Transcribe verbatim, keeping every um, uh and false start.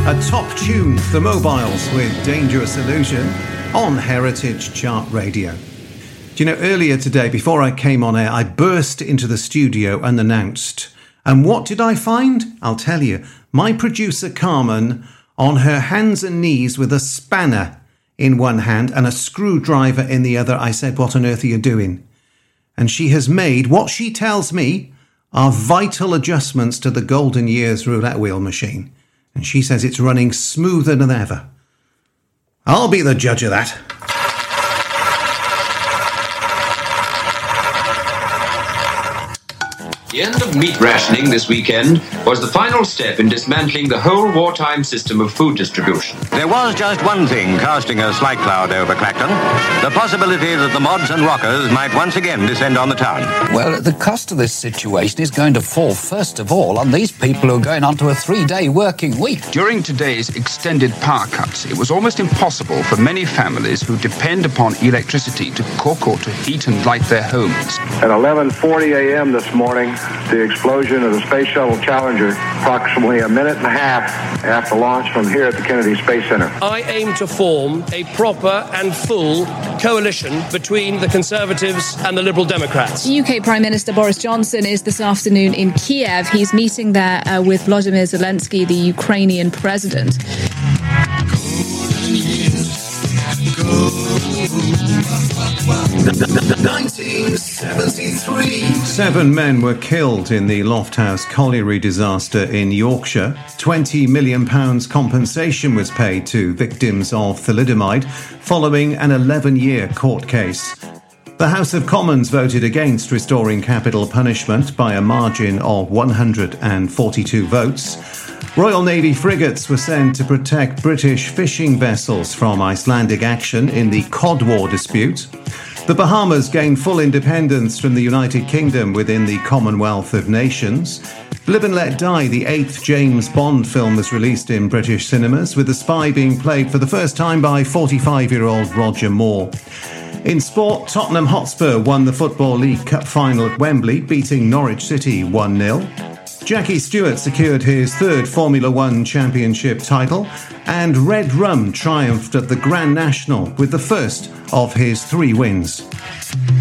A top tune, The Mobiles with Dangerous Illusion on Heritage Chart Radio. Do you know, earlier today, before I came on air, I burst into the studio and announced. And what did I find? I'll tell you. My producer, Carmen, on her hands and knees with a spanner in one hand and a screwdriver in the other. I said, what on earth are you doing? And she has made, what she tells me, are vital adjustments to the Golden Years roulette wheel machine. And she says it's running smoother than ever. I'll be the judge of that. The end of meat rationing this weekend was the final step in dismantling the whole wartime system of food distribution. There was just one thing casting a slight cloud over Clacton, the possibility that the mods and rockers might once again descend on the town. Well, the cost of this situation is going to fall, first of all, on these people who are going on to a three-day working week. During today's extended power cuts, it was almost impossible for many families who depend upon electricity to cook or to heat and light their homes. At eleven forty a.m. this morning, the explosion of the Space Shuttle Challenger, approximately a minute and a half after launch from here at the Kennedy Space Center. I aim to form a proper and full coalition between the Conservatives and the Liberal Democrats. U K Prime Minister Boris Johnson is this afternoon in Kiev. He's meeting there uh, with Volodymyr Zelensky, the Ukrainian president. nineteen seventy-three. Seven men were killed in the Lofthouse colliery disaster in Yorkshire. twenty million pounds compensation was paid to victims of thalidomide following an eleven-year court case. The House of Commons voted against restoring capital punishment by a margin of one hundred forty-two votes. Royal Navy frigates were sent to protect British fishing vessels from Icelandic action in the Cod War dispute. The Bahamas gained full independence from the United Kingdom within the Commonwealth of Nations. Live and Let Die, the eighth James Bond film, was released in British cinemas, with The Spy being played for the first time by forty-five-year-old Roger Moore. In sport, Tottenham Hotspur won the Football League Cup final at Wembley, beating Norwich City one nil. Jackie Stewart secured his third Formula One championship title, and Red Rum triumphed at the Grand National with the first of his three wins.